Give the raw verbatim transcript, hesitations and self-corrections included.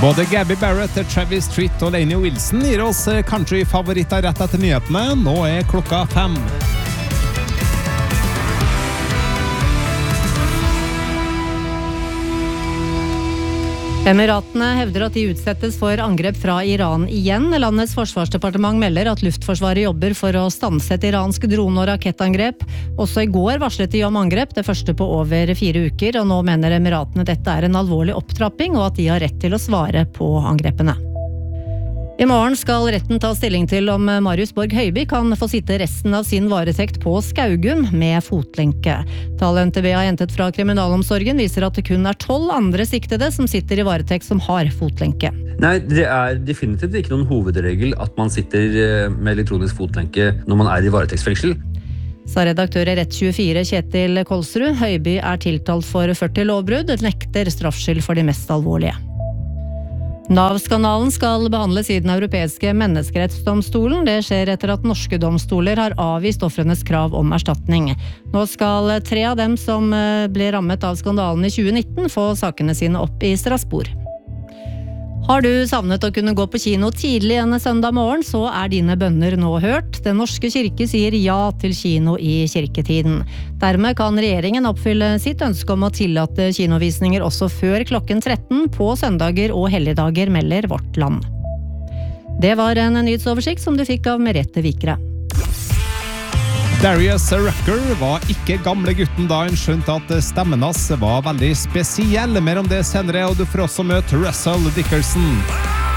Både Gabby Barrett, Travis Tritt og Lainey Wilson gir oss country-favoritter rett etter nyhetene. Nå er klokka fem. Emiratene hevder at de utsettes for angrep fra Iran igjen. Landets forsvarsdepartement melder at Luftforsvaret jobber for å stanse et iransk drone- og rakettangrep. Også i går varslet de om angrep, det første på over fire uker, og nå mener Emiratene dette er en alvorlig opptrapping, og at de har rett til å svare på angrepene. I morgen skal retten ta stilling til om Marius Borg Høiby kan få sitte resten av sin varetekt på Skaugum med fotlenke. Tall N T V har hentet fra kriminalomsorgen viser at det kun er tolv andre siktede som sitter i varetekt som har fotlenke. Nei, det er definitivt ikke noen hovedregel at man sitter med elektronisk fotlenke når man er i varetektsfengsel. Sa redaktør i Rett tjuefire Kjetil Kolsrud. Høiby er tiltalt for førti lovbrudd, nekter straffskyld for de mest alvorlige. Nav-skandalen skal behandles i den europeiske menneskerettsdomstolen. Det skjer etter at norske domstoler har avvist ofrenes krav om erstatning. Nå skal tre av dem som ble rammet av skandalen i tjue nitten få sakene sine opp i Strasbourg. Har du savnet å kunne gå på kino tidlig en søndag morgen, så er dine bønner nå hørt. Den norske kirke sier ja til kino i kirketiden. Dermed kan regjeringen oppfylle sitt ønske om å tillate kinovisninger også før klokken tretten på søndager og helligdager, melder Vårt Land. Det var en nyhetsoversikt som du fikk av Merete Vikre. Darius Rucker var ikke gamle gutten da han skjønte at stemmen hans var veldig spesiell. Mer om det senere, og du får også møte Russell Dickerson.